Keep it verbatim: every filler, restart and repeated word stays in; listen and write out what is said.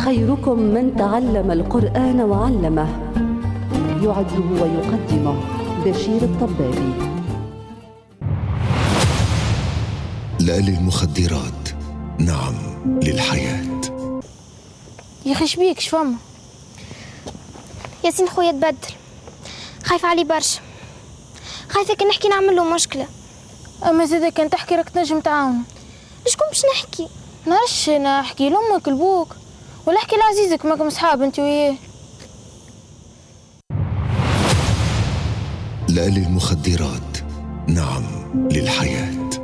خيركم من تعلم القرآن وعلمه. يعده ويقدمه بشير الطبابي. لا للمخدرات، نعم للحياة. يا اخي شبيك شفما؟ ياسين خويا تبدل، خايفة عليه برشا، خايفة كان نحكي نعمل له مشكلة. اما زادا كان تحكي راك تنجم تعاونه. لشكون باش نحكي؟ نعرفش، نحكي لامك لبوك ولا احكي لعزيزك، ماكم صحاب انت وياه. لا للمخدرات، نعم للحياة.